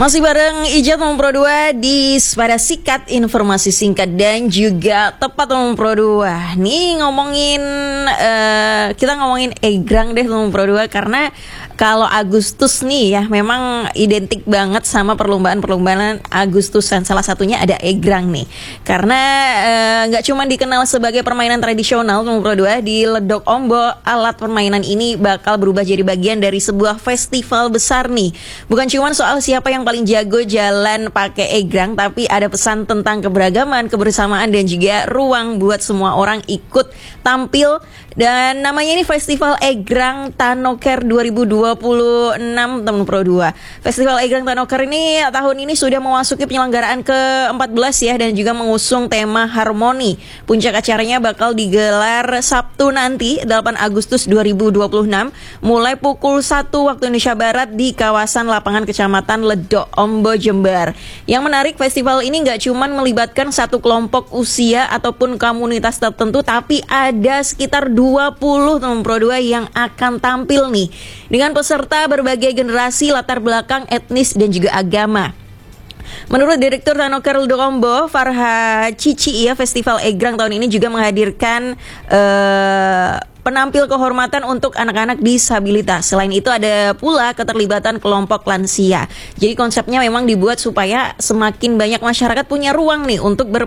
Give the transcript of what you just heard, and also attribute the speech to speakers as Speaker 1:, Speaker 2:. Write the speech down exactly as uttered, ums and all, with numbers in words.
Speaker 1: Masih bareng Ijat nomor Pro dua di pada sikat informasi singkat dan juga tepat nomor Pro dua. Nih ngomongin uh, kita ngomongin egrang deh nomor Pro dua karena kalau Agustus nih ya memang identik banget sama perlombaan-perlombaan Agustusan. Salah satunya ada egrang nih. Karena nggak uh, cuma dikenal sebagai permainan tradisional nomor Pro dua, di Ledok Ombo alat permainan ini bakal berubah jadi bagian dari sebuah festival besar nih. Bukan cuma soal siapa yang paling jago jalan pakai egrang, tapi ada pesan tentang keberagaman, kebersamaan dan juga ruang buat semua orang ikut tampil. Dan namanya ini Festival Egrang Tanoker dua ribu dua puluh enam teman Pro dua. Festival Egrang Tanoker ini tahun ini sudah memasuki penyelenggaraan ke empat belas ya, dan juga mengusung tema harmoni. Puncak acaranya bakal digelar Sabtu nanti delapan Agustus dua ribu dua puluh enam mulai pukul satu waktu Indonesia Barat di kawasan lapangan Kecamatan Ledok Ombo, Jember. Yang menarik, festival ini nggak cuma melibatkan satu kelompok usia ataupun komunitas tertentu, tapi ada sekitar dua puluh teman Pro dua yang akan tampil nih dengan peserta berbagai generasi, latar belakang, etnis dan juga agama. Menurut Direktur Tanoker Ledok Ombo, Farha Cici, ya, Festival Egrang tahun ini juga menghadirkan uh, penampil kehormatan untuk anak-anak disabilitas. Selain itu ada pula keterlibatan kelompok lansia. Jadi konsepnya memang dibuat supaya semakin banyak masyarakat punya ruang nih untuk ber